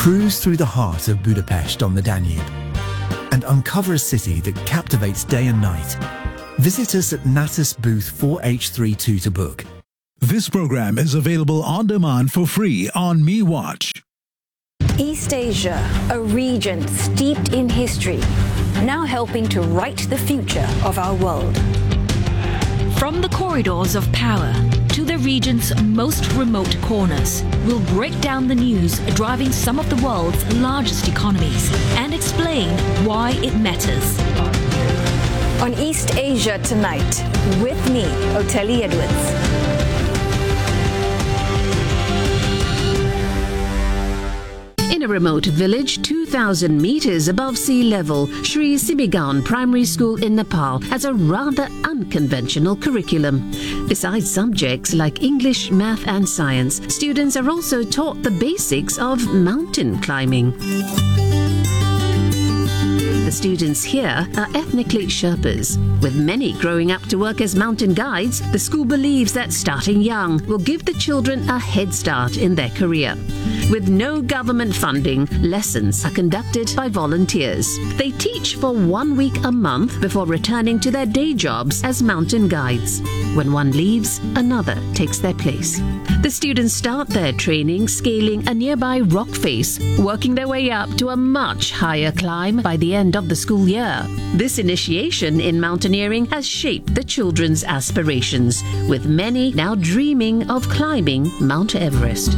Cruise through the heart of Budapest on the Danube and uncover a city that captivates day and night. Visit us at Natus booth 4H32 to book. This program is available on demand for free on MeWatch. East Asia, a region steeped in history, now helping to write the future of our world. From the corridors of power to the region's most remote corners, we'll break down the news driving some of the world's largest economies and explain why it matters. On East Asia Tonight, with me, Oteli Edwards. In a remote village 2,000 meters above sea level, Sri Simigaon Primary School in Nepal has a rather unconventional curriculum. Besides subjects like English, math and science, students are also taught the basics of mountain climbing. The students here are ethnically Sherpas. With many growing up to work as mountain guides, the school believes that starting young will give the children a head start in their career. With no government funding, lessons are conducted by volunteers. They teach for 1 week a month before returning to their day jobs as mountain guides. When one leaves, another takes their place. The students start their training scaling a nearby rock face, working their way up to a much higher climb by the end of the school year. This initiation in mountaineering has shaped the children's aspirations, with many now dreaming of climbing Mount Everest.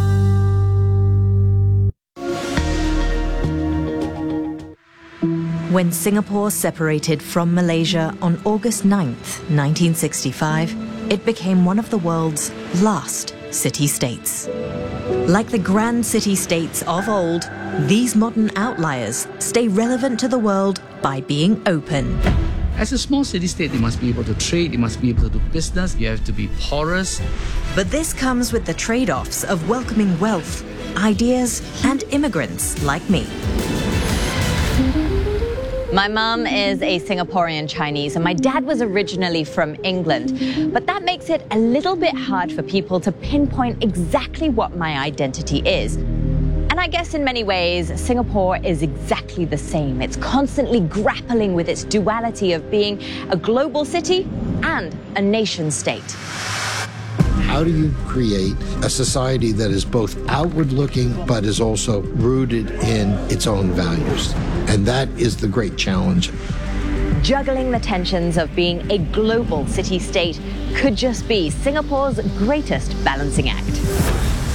When Singapore separated from Malaysia on August 9th, 1965, it became one of the world's last city-states. Like the grand city-states of old, these modern outliers stay relevant to the world by being open. As a small city-state, you must be able to trade, you must be able to do business, you have to be porous. But this comes with the trade-offs of welcoming wealth, ideas, and immigrants like me. My mum is a Singaporean Chinese and my dad was originally from England. But that makes it a little bit hard for people to pinpoint exactly what my identity is. And I guess in many ways, Singapore is exactly the same. It's constantly grappling with its duality of being a global city and a nation state. How do you create a society that is both outward-looking but is also rooted in its own values? And that is the great challenge. Juggling the tensions of being a global city-state could just be Singapore's greatest balancing act.